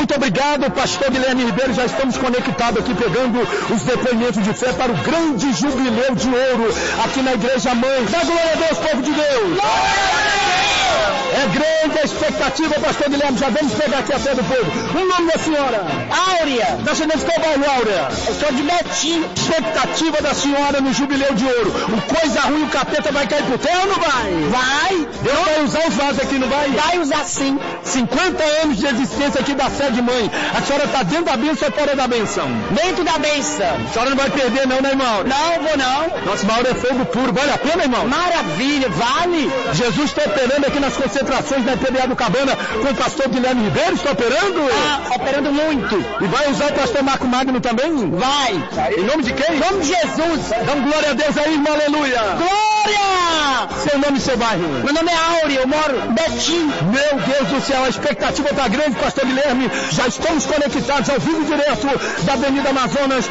Muito obrigado, pastor Guilherme Ribeiro. Já estamos conectados aqui, pegando os depoimentos de fé para o grande jubileu de ouro aqui na Igreja Mãe. Dá glória a Deus, povo de Deus! É grande a expectativa, pastor Guilherme. Já vamos pegar aqui a fé do povo. O nome da senhora? Áurea. Da cidade de qual bairro, Áurea? Eu sou de Betim. Expectativa da senhora no jubileu de ouro. O coisa ruim, o capeta vai cair pro terra ou não vai? Vai. Deus vai usar os vasos aqui, não vai? Vai usar sim. 50 anos de existência aqui da sede mãe. A senhora está dentro da bênção ou fora da bênção? Dentro da bênção. A senhora não vai perder não, né, irmão? Não, vou não. Nossa, Mauro é fogo puro. Vale a pena, irmão? Maravilha, vale. Jesus está operando aqui nas concentrações da IPBA do Cabana com o pastor Guilherme Ribeiro. Está operando? Operando muito. E vai usar o pastor Marco Magno também? Vai. Em nome de quem? Em nome de Jesus. Dá glória a Deus aí, irmão. Aleluia. Glória! Seu nome e seu bairro? Meu nome é Áurea, eu moro em Betim. Meu Deus do céu, a expectativa está grande, pastor Guilherme. Já estamos conectados ao vivo direto da Avenida Amazonas,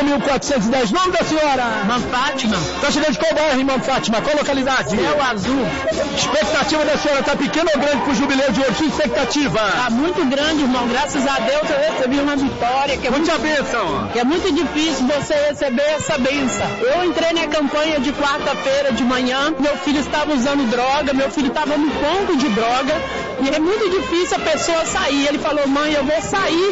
8.410. Nome da senhora? Irmã Fátima. Está chegando de qual bairro, irmã Fátima? Qual localidade? Céu Azul. Expectativa da senhora está pequena ou grande para o jubileu de hoje? Sua expectativa? Está muito grande, irmão. Graças a Deus eu recebi uma vitória. Muita bênção. Que é muito difícil você receber essa bênção. Eu entrei na campanha de quarta-feira de manhã, meu filho estava usando droga, meu filho estava no ponto de droga, e é muito difícil a pessoa sair. Ele falou, mãe, eu vou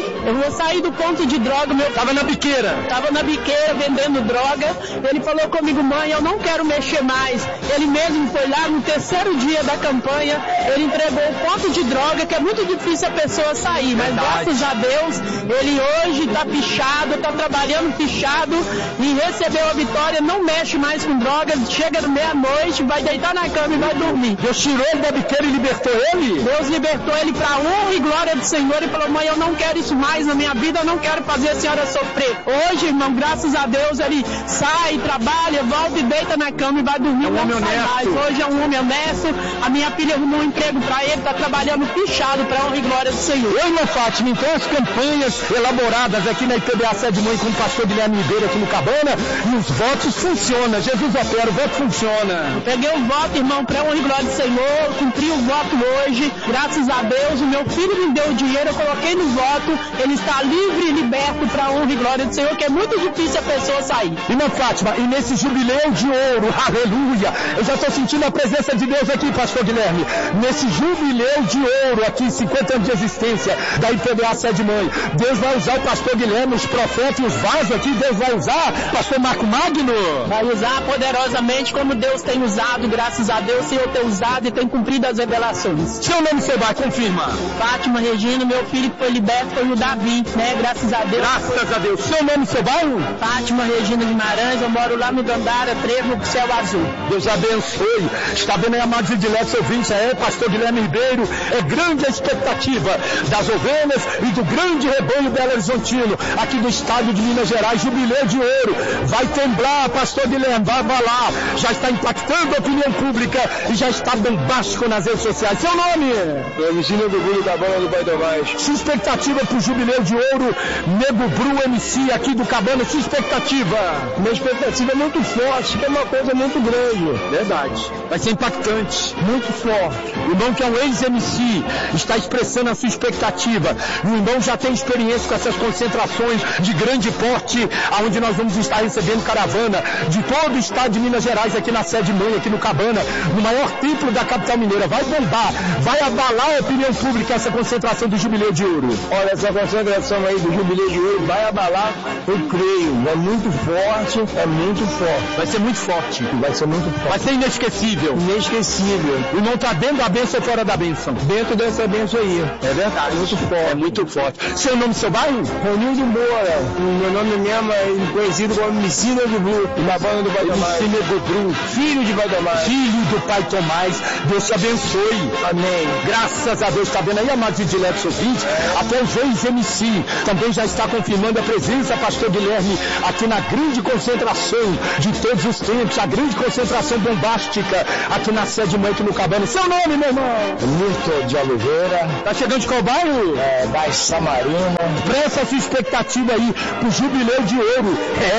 sair do ponto de droga. Meu Estava na biqueira. Estava na biqueira vendendo droga. Ele falou comigo, mãe, eu não quero mexer mais. Ele mesmo foi lá no terceiro dia da campanha, ele entregou o ponto de droga, que é muito difícil a pessoa sair, mas graças a Deus, ele hoje está fichado, está trabalhando fichado e recebeu a vitória, não mexe mais com drogas, chega meia-noite, vai deitar na cama e vai dormir. Deus tirou ele da biqueira e libertou ele? Deus libertou ele para a honra e glória do Senhor e falou, mãe, eu não quero isso mais na minha vida, eu não quero fazer a senhora sofrer. Hoje, irmão, graças a Deus, ele sai, trabalha, volta e deita na cama e vai dormir. É um homem honesto. Hoje é um homem honesto, a minha filha arrumou um emprego para ele, está trabalhando fichado para a honra e glória do Senhor. Oi, irmã Fátima, então as campanhas elaboradas aqui na IPBA Sede Mãe com o pastor Guilherme Ribeiro aqui no Cabana, e os votos funcionam, Jesus opera, o voto funciona. Eu peguei o voto, irmão, para a honra e glória do Senhor, cumpri o voto hoje, graças a Deus, o meu filho me deu o dinheiro, eu coloquei no voto, ele está livre e liberto para a honra e glória do Senhor, que é muito difícil a pessoa sair. Irmã Fátima, e nesse jubileu de ouro, aleluia, eu já estou sentindo a presença de Deus aqui, pastor Guilherme, nesse jubileu de ouro aqui, 50 anos de existência da IPBA Sede Mãe, Deus vai usar o pastor Guilherme, os profetas e os vasos aqui, Deus vai usar, pastor Marco Magno? Vai usar poderosamente como Deus tem usado, graças a Deus, Senhor tem usado e tem cumprido as revelações. Seu nome você vai, confirma. Fátima Regina, meu filho que foi liberto foi o Davi, né, graças a Deus. Graças a Deus. Seu nome você vai? Fátima Regina Guimarães, eu moro lá no Dandara, Trevo, pro Céu Azul. Deus abençoe. Está vendo aí, amados e diletos ouvintes, pastor Guilherme Ribeiro, é grande a expectativa das ovelhas e do grande rebanho Belo Horizontino, aqui do estado de Minas Gerais, jubileu de ouro. Vai temblar, pastor Guilherme, vai abalar, já está impactando a opinião pública e já está bombástico nas redes sociais. Seu nome? Virgínia do Bru da Bola do Baidovaz. Sua expectativa para o jubileu de ouro, Nego Bru MC aqui do Cabana, sua expectativa? Minha expectativa é muito forte, que é uma coisa muito grande. Verdade. Vai ser impactante, muito forte. O irmão que é um ex-MC está expressando a sua expectativa. E o irmão já tem experiência com essas concentrações de grande porte, onde nós vamos estar recebendo caravana de todo o estado de Minas Gerais aqui na sede mãe, aqui no Cabana, no maior templo da capital mineira. Vai bombar, vai abalar a opinião pública essa concentração do Jubileu de Ouro. Olha, essa concentração aí do Jubileu de Ouro vai abalar, eu creio. É muito forte, é muito forte. Vai ser muito forte. Vai ser muito forte. Vai ser inesquecível. Inesquecível. O irmão está dentro da bênção ou fora da bênção? Dentro dessa bênção aí. É verdade. Muito forte. É muito forte. Seu nome, seu bairro? Ronildo Moura. O meu nome mesmo é conhecido como Messina do Bru, na banda do Pai Tomás. Messina do Bru. Filho de Pai Tomás. Filho do Pai Tomás. Deus te abençoe. Amém. Graças a Deus. Está vendo aí, amados e diletos ouvintes? Até o ex-MC também já está confirmando a presença, pastor Guilherme, aqui na grande concentração de todos os tempos, a grande concentração bombástica aqui na sede mãe aqui no Cabana. Seu nome, meu irmão? Milton de Oliveira. Tá chegando de qual bairro? Bairro Samarina. Presta essa expectativa aí pro Jubileu de Ouro.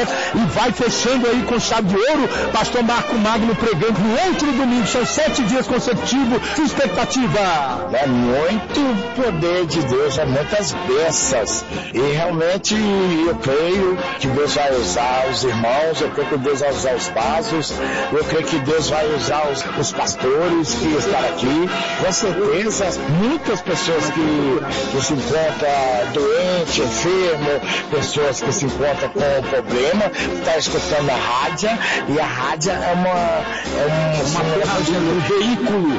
E vai fechando aí com chave de ouro, pastor Marco Magno pregando no outro domingo, são 7 dias consecutivos. Sua expectativa? É muito poder de Deus, é muitas bênçãos. E realmente eu creio que Deus vai usar os irmãos, eu creio que Deus vai usar os vasos, eu creio que Deus vai usar os pastores que estão aqui. Com certeza, muitas pessoas que se encontram doente, enfermo, pessoas que se encontram com problema, estão escutando a rádio, e a rádio é um veículo,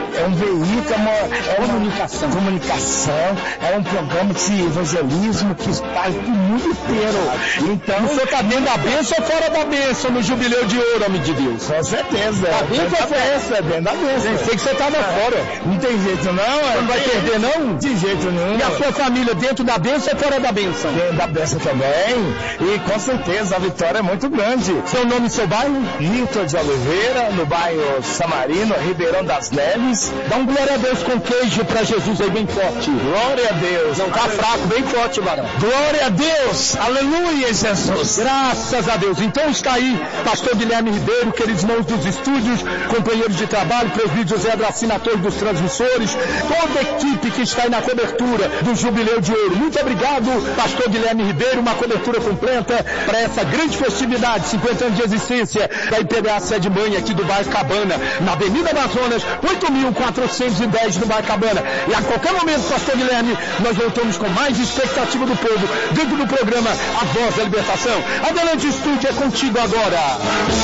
comunicação, é um programa de evangelismo que está no mundo inteiro. Então, o senhor está dentro da bênção ou fora da bênção no Jubileu de Ouro, homem de Deus? Com certeza. A bênção é festa, dentro da bênção. Pensei que você estava fora. Não tem jeito não. Você não vai perder não? De jeito nenhum. E a sua família dentro da bênção ou fora da bênção? Dentro da bênção também. E com certeza a vitória é muito grande. Seu nome e seu bairro? Nilton de Oliveira, no bairro Samarino, Ribeirão das Neves. Dá um glória a Deus com queijo pra Jesus aí bem forte. Glória a Deus. Não tá fraco, bem forte, varão. Glória a Deus. Aleluia, Jesus. Graças a Deus. Então está aí, pastor Guilherme Ribeiro, queridos irmãos dos estúdios, companheiros de trabalho, presbítero José Dracina, ator dos transmissores, toda a equipe que está aí na cobertura do Jubileu de Ouro. Muito obrigado, pastor Guilherme Ribeiro, uma cobertura completa para essa grande festividade, 50 anos de existência da IPDA Sede Mãe aqui do bairro Cabana, na Avenida Amazonas, 8.410 no bairro Cabana. E a qualquer momento, pastor Guilherme, nós voltamos com mais expectativa do povo dentro do programa A Voz da Libertação. Adelante, estúdio, é contigo agora.